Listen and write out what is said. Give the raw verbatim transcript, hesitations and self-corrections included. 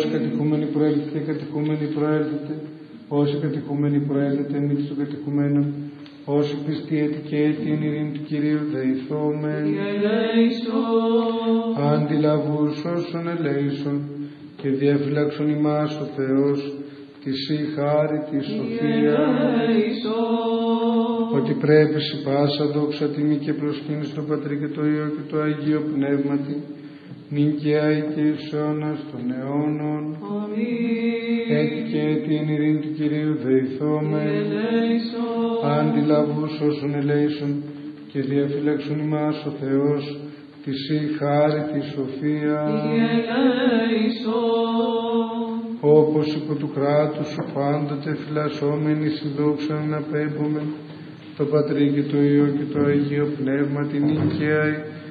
όσοι κατοικούμενοι προέλθετε και κατοικούμενοι προέλθετε, όσοι κατοικούμενοι προέλθετε εμείς των κατοικουμένων, όσοι πιστοί έτη και έτη εν ειρήνη του Κυρίου δεηθόμεν. Αντιλαβούς όσων ελέησον και διαφυλάξον ημάς ο Θεός της η χάρη τη σοφία, ότι πρέπει σε πάσα δόξα τιμή και προσκύνη στο Πατρί και το Υιό και το Αγίο Πνεύματι, νυν και αεί και εις αιώνας των αιώνων. Έτη και έτη εν ειρήνη του Κυρίου δεηθόμεν. Αντιλαβούς όσων ελέησον και διαφυλάξουν ημάς ο Θεός της η χάρη τη σοφία, όπως υπό του κράτους σου πάντοτε φυλασσόμενοι στη δόξα να πέμπουμε το Πατρί και το Υιό και το Αγίο Πνεύμα την νυν και αεί